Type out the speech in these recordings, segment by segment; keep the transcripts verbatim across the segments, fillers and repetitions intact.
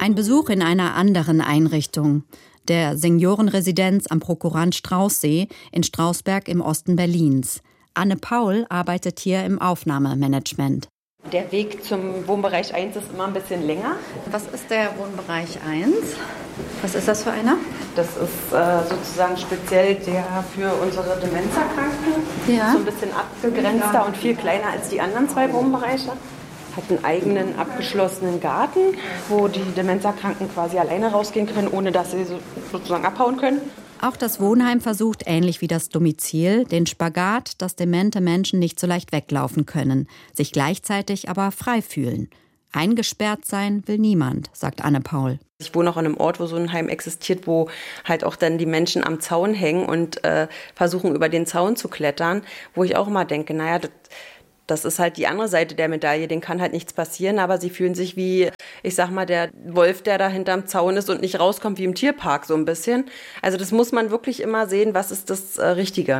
Ein Besuch in einer anderen Einrichtung, der Seniorenresidenz am Prokurant Straußsee in Strausberg im Osten Berlins. Anne Paul arbeitet hier im Aufnahmemanagement. Der Weg zum Wohnbereich eins ist immer ein bisschen länger. Was ist der Wohnbereich eins? Was ist das für einer? Das ist äh, sozusagen speziell der für unsere Demenzerkranken. Ja. So ein bisschen abgegrenzter und viel kleiner als die anderen zwei Wohnbereiche. Hat einen eigenen abgeschlossenen Garten, wo die Demenzerkranken quasi alleine rausgehen können, ohne dass sie so, sozusagen abhauen können. Auch das Wohnheim versucht, ähnlich wie das Domizil, den Spagat, dass demente Menschen nicht so leicht weglaufen können, sich gleichzeitig aber frei fühlen. Eingesperrt sein will niemand, sagt Anne Paul. Ich wohne auch an einem Ort, wo so ein Heim existiert, wo halt auch dann die Menschen am Zaun hängen und äh, versuchen, über den Zaun zu klettern, wo ich auch immer denke, naja, das, das ist halt die andere Seite der Medaille, denen kann halt nichts passieren, aber sie fühlen sich wie, ich sag mal, der Wolf, der da hinterm Zaun ist und nicht rauskommt, wie im Tierpark so ein bisschen. Also das muss man wirklich immer sehen, was ist das äh, Richtige.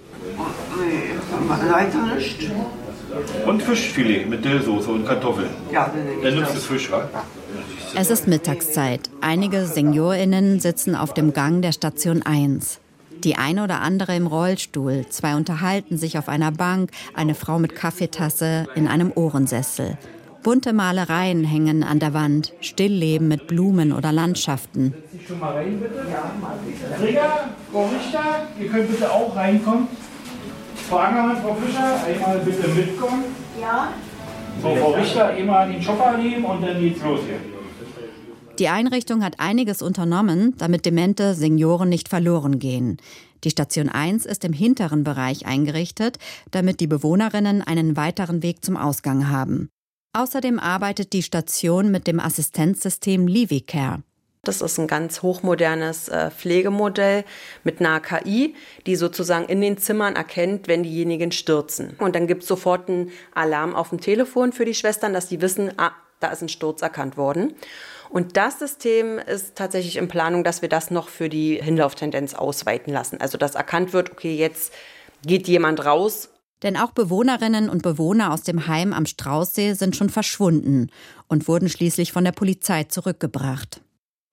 Und Fischfilet mit Dillsoße und Kartoffeln. Ja, dann nimmst du das Fisch, wa? Es ist Mittagszeit. Einige SeniorInnen sitzen auf dem Gang der Station eins. Die eine oder andere im Rollstuhl, zwei unterhalten sich auf einer Bank, eine Frau mit Kaffeetasse in einem Ohrensessel. Bunte Malereien hängen an der Wand, Stillleben mit Blumen oder Landschaften. Schon mal rein, bitte? Träger, Frau Richter, ihr könnt bitte auch reinkommen. Frau Angermann, Frau Fischer, einmal bitte mitkommen. Ja. So, Frau Richter, einmal den Chopper nehmen und dann geht's los hier. Die Einrichtung hat einiges unternommen, damit demente Senioren nicht verloren gehen. Die Station eins ist im hinteren Bereich eingerichtet, damit die Bewohnerinnen einen weiteren Weg zum Ausgang haben. Außerdem arbeitet die Station mit dem Assistenzsystem Livicare. Das ist ein ganz hochmodernes äh, Pflegemodell mit einer K I, die sozusagen in den Zimmern erkennt, wenn diejenigen stürzen. Und dann gibt es sofort einen Alarm auf dem Telefon für die Schwestern, dass die wissen, ah, da ist ein Sturz erkannt worden. Und das System ist tatsächlich in Planung, dass wir das noch für die Hinlauftendenz ausweiten lassen. Also dass erkannt wird, okay, jetzt geht jemand raus. Denn auch Bewohnerinnen und Bewohner aus dem Heim am Straußsee sind schon verschwunden und wurden schließlich von der Polizei zurückgebracht.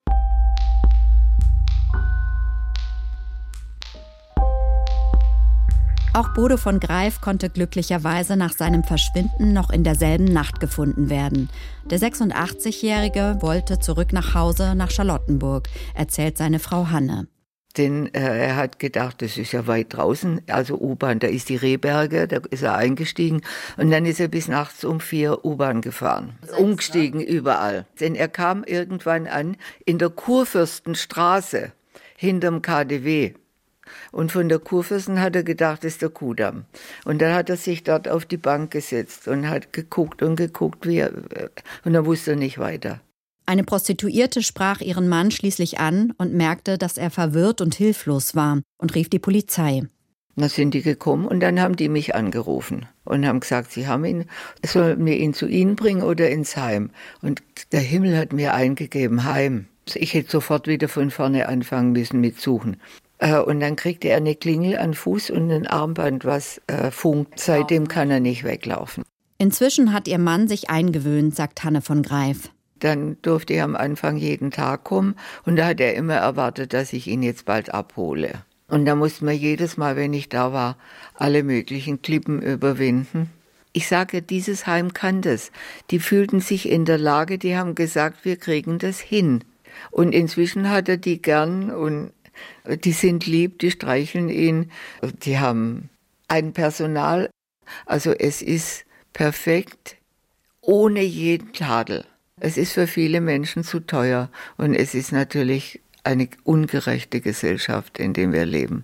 Auch Bodo von Greif konnte glücklicherweise nach seinem Verschwinden noch in derselben Nacht gefunden werden. Der sechsundachtzigjährige wollte zurück nach Hause nach Charlottenburg, erzählt seine Frau Hanne. Denn äh, er hat gedacht, das ist ja weit draußen, also U-Bahn, da ist die Rehberge, da ist er eingestiegen und dann ist er bis nachts um vier U-Bahn gefahren, umgestiegen überall. Denn er kam irgendwann an in der Kurfürstenstraße hinterm K D W. Und von der Kurfürsten hat er gedacht, das ist der Kudamm. Und dann hat er sich dort auf die Bank gesetzt und hat geguckt und geguckt, wie er, und dann wusste er nicht weiter. Eine Prostituierte sprach ihren Mann schließlich an und merkte, dass er verwirrt und hilflos war und rief die Polizei. Dann sind die gekommen und dann haben die mich angerufen und haben gesagt, sie haben ihn, sollen wir ihn zu Ihnen bringen oder ins Heim? Und der Himmel hat mir eingegeben, Heim. Ich hätte sofort wieder von vorne anfangen müssen mit Suchen. Und dann kriegte er eine Klingel an Fuß und ein Armband, was äh, funkt. Seitdem kann er nicht weglaufen. Inzwischen hat ihr Mann sich eingewöhnt, sagt Hanne von Greif. Dann durfte er am Anfang jeden Tag kommen und da hat er immer erwartet, dass ich ihn jetzt bald abhole. Und da mussten wir jedes Mal, wenn ich da war, alle möglichen Klippen überwinden. Ich sage, dieses Heim kann das. Die fühlten sich in der Lage, die haben gesagt, wir kriegen das hin. Und inzwischen hat er die gern und die sind lieb, die streicheln ihn. Die haben ein Personal, also es ist perfekt, ohne jeden Tadel. Es ist für viele Menschen zu teuer und es ist natürlich eine ungerechte Gesellschaft, in der wir leben.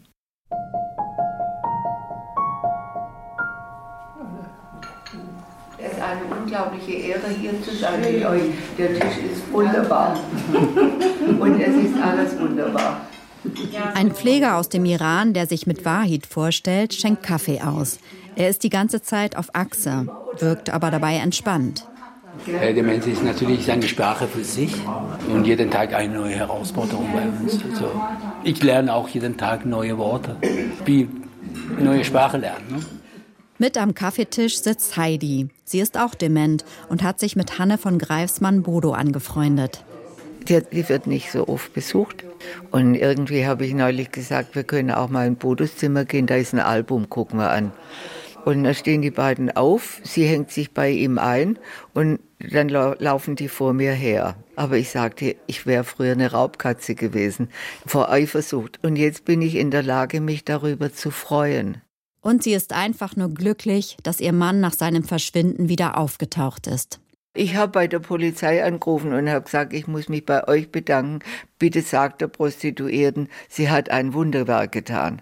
Es ist eine unglaubliche Ehre, hier zu sein mit euch. Der Tisch ist wunderbar und es ist alles wunderbar. Ein Pfleger aus dem Iran, der sich mit Wahid vorstellt, schenkt Kaffee aus. Er ist die ganze Zeit auf Achse, wirkt aber dabei entspannt. Demenz ist natürlich eine Sprache für sich und jeden Tag eine neue Herausforderung bei uns. Also ich lerne auch jeden Tag neue Worte, wie neue Sprache lernen. Ne? Mit am Kaffeetisch sitzt Heidi. Sie ist auch dement und hat sich mit Hanne von Greifs Mann Bodo angefreundet. Die, die wird nicht so oft besucht. Und irgendwie habe ich neulich gesagt, wir können auch mal in Bodos Zimmer gehen, da ist ein Album, gucken wir an. Und da stehen die beiden auf, sie hängt sich bei ihm ein und dann lau- laufen die vor mir her. Aber ich sagte, ich wäre früher eine Raubkatze gewesen, vor Eifersucht. Und jetzt bin ich in der Lage, mich darüber zu freuen. Und sie ist einfach nur glücklich, dass ihr Mann nach seinem Verschwinden wieder aufgetaucht ist. Ich habe bei der Polizei angerufen und habe gesagt, ich muss mich bei euch bedanken. Bitte sagt der Prostituierten, sie hat ein Wunderwerk getan.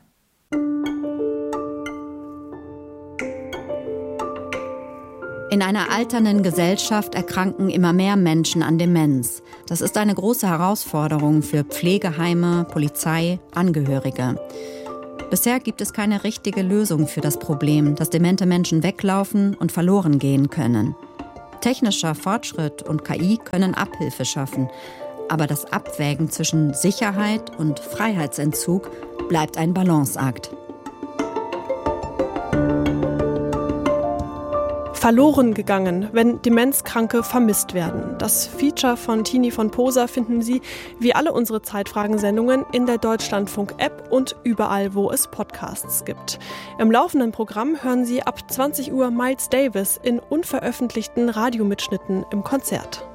In einer alternden Gesellschaft erkranken immer mehr Menschen an Demenz. Das ist eine große Herausforderung für Pflegeheime, Polizei, Angehörige. Bisher gibt es keine richtige Lösung für das Problem, dass demente Menschen weglaufen und verloren gehen können. Technischer Fortschritt und K I können Abhilfe schaffen. Aber das Abwägen zwischen Sicherheit und Freiheitsentzug bleibt ein Balanceakt. Verloren gegangen, wenn Demenzkranke vermisst werden. Das Feature von Tini von Posa finden Sie, wie alle unsere Zeitfragen-Sendungen, in der Deutschlandfunk-App und überall, wo es Podcasts gibt. Im laufenden Programm hören Sie ab zwanzig Uhr Miles Davis in unveröffentlichten Radiomitschnitten im Konzert.